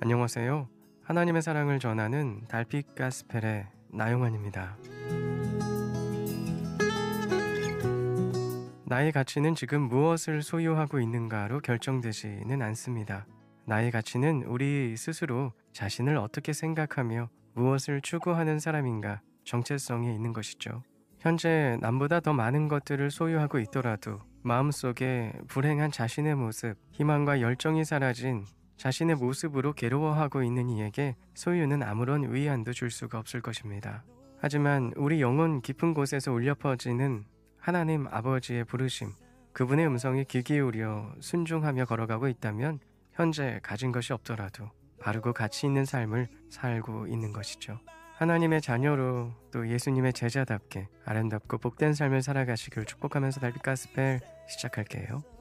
안녕하세요. 하나님의 사랑을 전하는 달빛 가스펠의 나용환입니다. 나의 가치는 지금 무엇을 소유하고 있는가로 결정되지는 않습니다. 나의 가치는 우리 스스로 자신을 어떻게 생각하며 무엇을 추구하는 사람인가 정체성에 있는 것이죠. 현재 남보다 더 많은 것들을 소유하고 있더라도 마음속에 불행한 자신의 모습, 희망과 열정이 사라진 자신의 모습으로 괴로워하고 있는 이에게 소유는 아무런 위안도 줄 수가 없을 것입니다. 하지만 우리 영혼 깊은 곳에서 울려 퍼지는 하나님 아버지의 부르심, 그분의 음성에 귀 기울여 순종하며 걸어가고 있다면 현재 가진 것이 없더라도 바르고 가치 있는 삶을 살고 있는 것이죠. 하나님의 자녀로 또 예수님의 제자답게 아름답고 복된 삶을 살아가시길 축복하면서 달빛 가스펠 시작할게요.